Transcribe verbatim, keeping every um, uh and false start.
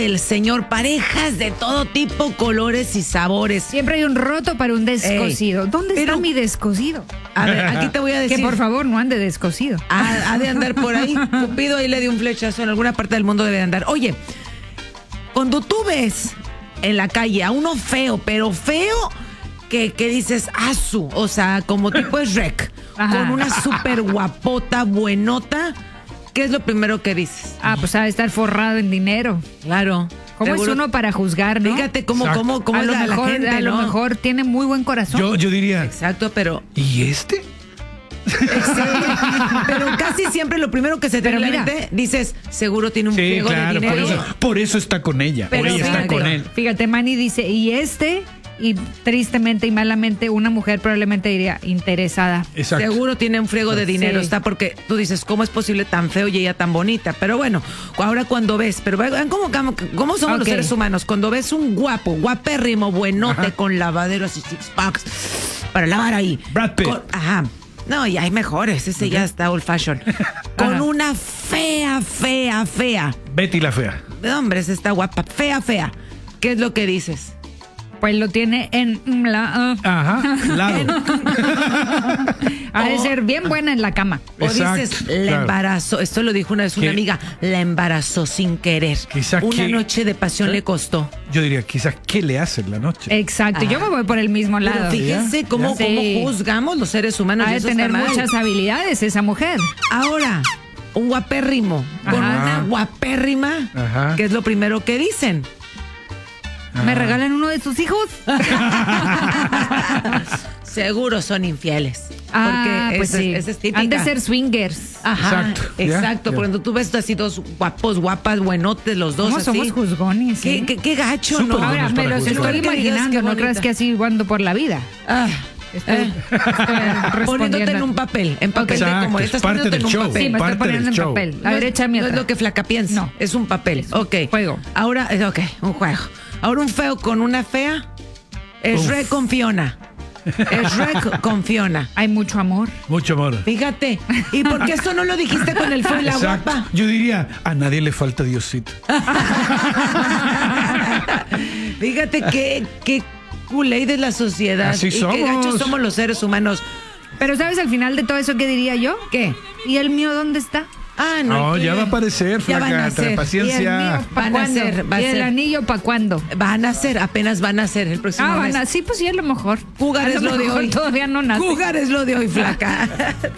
del señor. Parejas de todo tipo, colores y sabores. Siempre hay un roto para un descosido. Ey, ¿Dónde pero, está mi descosido? A ver, aquí te voy a decir. Que por favor no ande descosido. Ha, ha de andar por ahí. Cupido ahí le dio un flechazo. En alguna parte del mundo debe de andar. Oye, cuando tú ves en la calle a uno feo, pero feo, que, que dices, asu, o sea, como tipo es rec, con una súper guapota, buenota, ¿qué es lo primero que dices? Ah, pues ha de estar forrado en dinero. Claro. ¿Cómo seguro, es uno para juzgar, no? Fíjate cómo, cómo, cómo a es lo la, mejor, la gente, a lo ¿no? mejor tiene muy buen corazón. Yo, yo diría. Exacto, pero. ¿Y este? Sí, pero casi siempre lo primero que se te viene a la mente, dices, seguro tiene un sí, friego claro, de dinero. Por eso, por eso está con ella, pero por ella fíjate, está con él. Fíjate, Manny dice, y este, y tristemente y malamente, una mujer probablemente diría interesada. Exacto. Seguro tiene un friego de dinero, sí. Está porque tú dices, ¿cómo es posible tan feo y ella tan bonita? Pero bueno, ahora cuando ves, pero vean cómo, cómo, cómo somos okay. los seres humanos, cuando ves un guapo, guapérrimo, buenote, ajá, con lavadero así, six packs, para lavar ahí. Brad Pitt. Con, ajá. No, y hay mejores, ese okay. ya está old fashion. Con ajá. una fea, fea, fea. Betty la fea. De hombres, está guapa, fea, fea. ¿Qué es lo que dices? Pues lo tiene en la... Uh. Ajá, lado. Ha de ser bien buena en la cama. O exacto, dices, la claro. embarazó. Esto lo dijo una vez una ¿Qué? amiga. La embarazó sin querer. Quizá una que, noche de pasión ¿sí? le costó. Yo diría, quizás, ¿qué le hace en la noche? Exacto, ah. yo me voy por el mismo lado. Pero fíjense ¿Ya? cómo, ¿Ya? cómo sí. juzgamos los seres humanos. Ha de tener muchas habilidades esa mujer. Ahora, un guapérrimo. Ajá. Con una guapérrima, ajá. ¿qué es lo primero que dicen? ¿Me regalan uno de sus hijos? Seguro son infieles. Ah, porque pues esa, sí. esa es típica. Han de ser swingers. Ajá, exacto. Exacto. Ya, Cuando ya. tú ves así dos guapos, guapas, buenotes, los dos ¿Cómo así. somos juzgones? ¿Qué, ¿sí? qué, qué gacho, Súper ¿no? Ahora, me los estoy imaginando. No creas que así ando por la vida. Ah. Estoy, eh. estoy poniéndote en un papel, en papel Exacto, de como es estás parte poniéndote del en un show. papel. Sí, me estoy parte poniendo en show. papel. A no ver, es, échame no otra. es lo que Flaca piensa, no. es un papel. Es un ok. juego. Ahora, ok, un juego. Ahora un feo con una fea es re con Fiona. Es re con Fiona. Hay mucho amor. Mucho amor. Fíjate. ¿Y por qué eso no lo dijiste con el feo y la exacto. guapa? Yo diría, a nadie le falta Diosito. Fíjate qué, qué culé de la sociedad. Así y somos. qué gachos somos los seres humanos. Pero ¿sabes al final de todo eso qué diría yo? ¿Qué? ¿Y el mío dónde está? Ah, no. No, ya va a aparecer, Ya van a flaca, trae ser. paciencia. ¿Y el mío para Van a cuándo? ser, va ¿Y a el ser. anillo para cuándo? Van a ser, apenas van a ser el próximo Ah, mes. van a, sí, pues sí, a lo mejor. Cougar A es lo de mejor hoy. Todavía no nace. Cougar es lo de hoy, flaca.